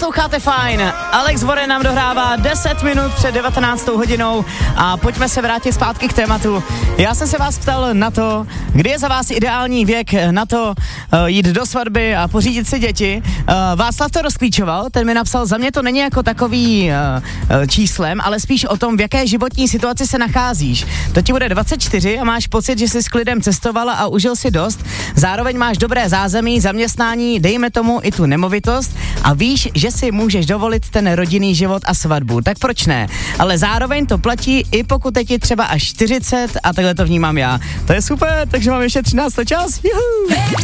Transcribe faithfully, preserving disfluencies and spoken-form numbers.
Posloucháte Fajn. Alex Warren nám dohrává deset minut před devatenáctou hodinou a pojďme se vrátit zpátky k tématu. Já jsem se vás ptal na to, kdy je za vás ideální věk na to uh, jít do svatby a pořídit si děti. Uh, Václav to rozklíčoval, ten mi napsal, za mě to není jako takový uh, uh, číslem, ale spíš o tom, v jaké životní situaci se nacházíš. To ti bude dvacet čtyři a máš pocit, že jsi s klidem cestovala a užil si dost. Zároveň máš dobré zázemí, zaměstnání, dejme tomu i tu nemovitost a víš, že si můžeš dovolit ten rodinný život a svatbu, tak proč ne? Ale zároveň to platí i pokud je ti třeba až čtyřicet a takhle to vnímám já. To je super, takže mám ještě třináct čas. Juhu.